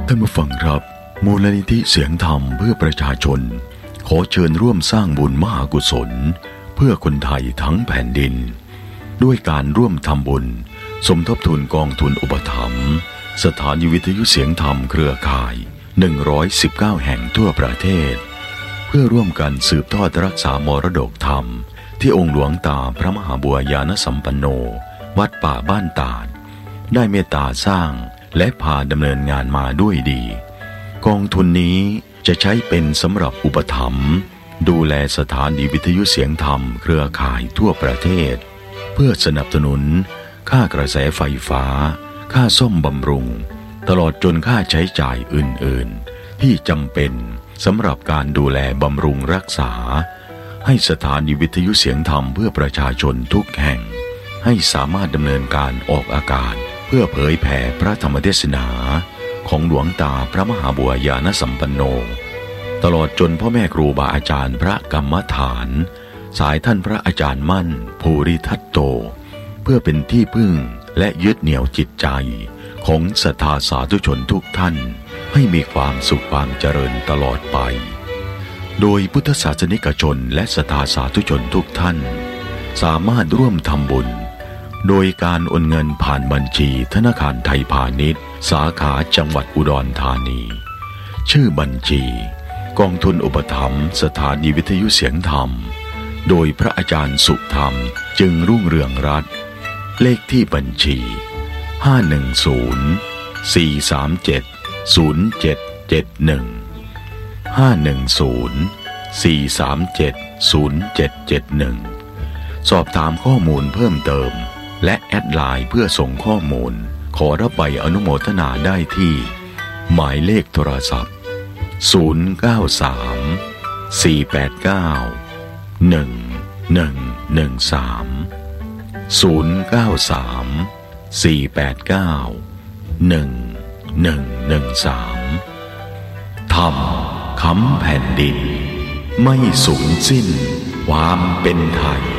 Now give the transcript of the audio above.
ท่านผู้ฟังครับมูลนิธิเสียงธรรมเพื่อประชาชนขอเชิญร่วมสร้างบุญมหากุศลเพื่อคนไทยทั้งแผ่นดินด้วยการร่วมทำบุญสมทบทุนกองทุนอุปถัมภ์สถานีวิทยุเสียงธรรมเครือข่าย119แห่งทั่วประเทศเพื่อร่วมกันสืบทอดรักษามรดกธรรมที่องค์หลวงตาพระมหาบัวยานสัมปันโนวัดป่าบ้านตาดได้เมตตาสร้างและพาดำเนินงานมาด้วยดีกองทุนนี้จะใช้เป็นสำหรับอุปถัมภ์ดูแลสถานีวิทยุเสียงธรรมเครือข่ายทั่วประเทศเพื่อสนับสนุนค่ากระแสไฟฟ้าค่าซ่อมบำรุงตลอดจนค่าใช้จ่ายอื่นๆที่จำเป็นสำหรับการดูแลบำรุงรักษาให้สถานีวิทยุเสียงธรรมเพื่อประชาชนทุกแห่งให้สามารถดำเนินการออกอากาศเพื่อเผยแผ่พระธรรมเทศนาของหลวงตาพระมหาบัวยานสัมปันโนตลอดจนพ่อแม่ครูบาอาจารย์พระกรรมฐานสายท่านพระอาจารย์มั่นภูริทัตโตเพื่อเป็นที่พึ่งและยึดเหนี่ยวจิตใจของศรัทธาสาธุชนทุกท่านให้มีความสุขความเจริญตลอดไปโดยพุทธศาสนิกชนและศรัทธาสาธุชนทุกท่านสามารถร่วมทำบุญโดยการโอนเงินผ่านบัญชีธนาคารไทยพาณิชย์สาขาจังหวัดอุดรธานีชื่อบัญชีกองทุนอุปถัมภ์สถานีวิทยุเสียงธรรมโดยพระอาจารย์สุธรรมจึงรุ่งเรืองรัตน์เลขที่บัญชี510-437-0771 สอบถามข้อมูลเพิ่มเติมและแอดไลน์เพื่อส่งข้อมูลขอรับใบอนุโมทนาได้ที่หมายเลขโทรศัพท์093-489-1113 ธรรมค้ำแผ่นดินไม่สูญสิ้นความเป็นไทย